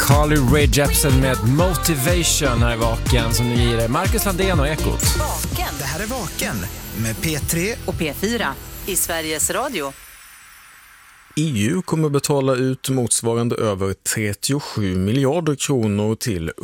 Carly Rae Jepsen med Motivation här i Vaken som nu ger Marcus Landén och Ekot. Vaken. Det här är Vaken med P3 och P4 i Sveriges Radio. EU kommer betala ut motsvarande över 37 miljarder kronor till